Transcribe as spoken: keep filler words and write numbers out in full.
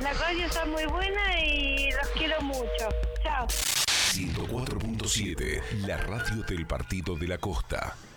La radio está muy buena y los quiero mucho. Chao. ciento cuatro punto siete, la radio del Partido de la Costa.